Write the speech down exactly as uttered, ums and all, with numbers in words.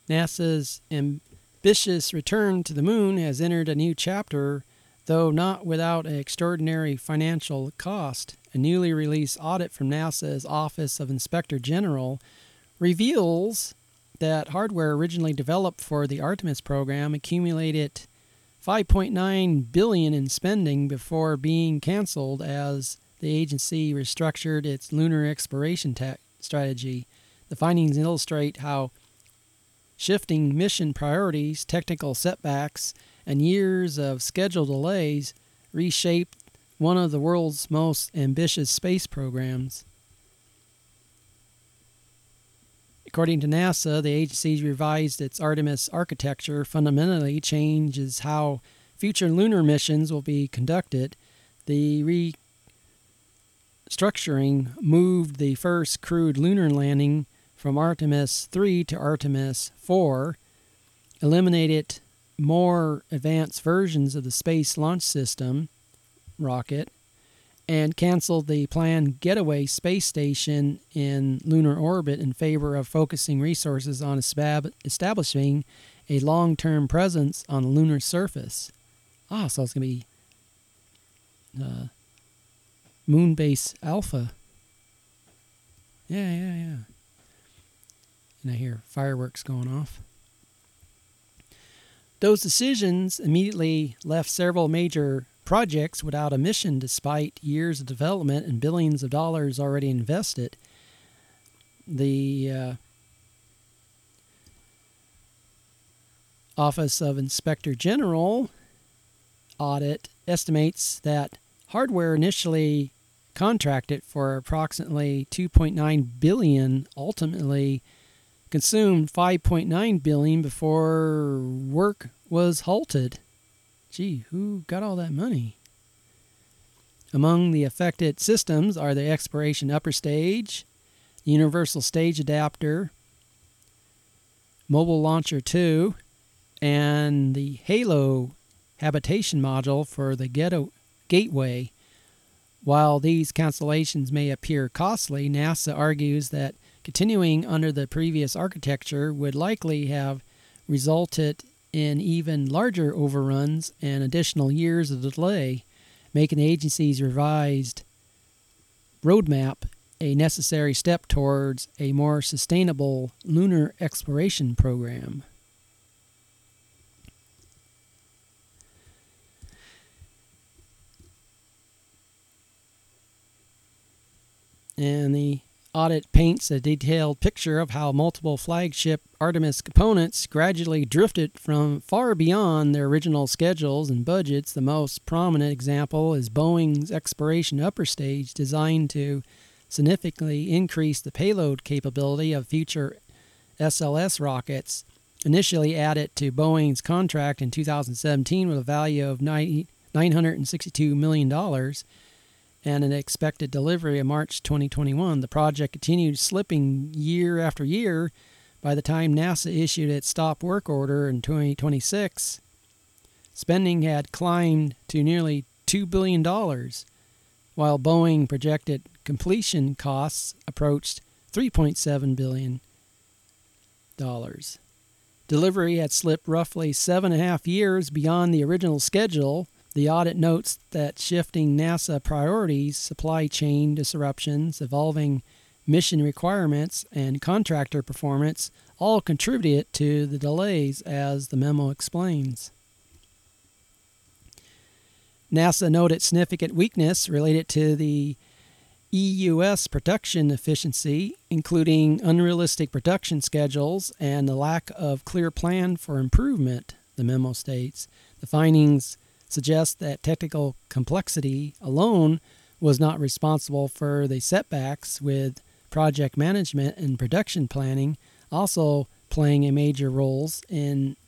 NASA's ambitious return to the moon has entered a new chapter, though not without an extraordinary financial cost. A newly released audit from NASA's Office of Inspector General reveals that hardware originally developed for the Artemis program accumulated five point nine billion dollars in spending before being canceled as the agency restructured its lunar exploration ta- strategy. The findings illustrate how shifting mission priorities, technical setbacks, and years of schedule delays reshaped one of the world's most ambitious space programs. According to NASA, the agency revised its Artemis architecture, fundamentally changes how future lunar missions will be conducted. The restructuring moved the first crewed lunar landing from Artemis three to Artemis four, eliminated more advanced versions of the Space Launch System rocket, and canceled the planned Getaway space station in lunar orbit in favor of focusing resources on establishing a long-term presence on the lunar surface. Ah, so it's going to be uh, Moonbase Alpha. Yeah, yeah, yeah. And I hear fireworks going off. Those decisions immediately left several major projects without a mission despite years of development and billions of dollars already invested. The uh, Office of Inspector General audit estimates that hardware initially contracted for approximately two point nine billion dollars ultimately consumed five point nine billion dollars before work was halted. Gee, who got all that money? Among the affected systems are the Exploration Upper Stage, Universal Stage Adapter, Mobile Launcher two, and the HALO habitation module for the ghetto Gateway. While these cancellations may appear costly, NASA argues that continuing under the previous architecture would likely have resulted in even larger overruns and additional years of delay, making the agency's revised roadmap a necessary step towards a more sustainable lunar exploration program. And the audit paints a detailed picture of how multiple flagship Artemis components gradually drifted from far beyond their original schedules and budgets. The most prominent example is Boeing's Exploration Upper Stage, designed to significantly increase the payload capability of future S L S rockets. Initially added to Boeing's contract in two thousand seventeen with a value of nine hundred sixty-two million dollars, and an expected delivery in March twenty twenty-one. The project continued slipping year after year. By the time NASA issued its stop work order in twenty twenty-six, spending had climbed to nearly two billion dollars, while Boeing projected completion costs approached three point seven billion dollars. Delivery had slipped roughly seven and a half years beyond the original schedule. The audit notes that shifting NASA priorities, supply chain disruptions, evolving mission requirements, and contractor performance all contributed to the delays, as the memo explains. NASA noted significant weakness related to the E U S production efficiency, including unrealistic production schedules and the lack of clear plan for improvement, the memo states. The findings suggest that technical complexity alone was not responsible for the setbacks, with project management and production planning also playing a major roles in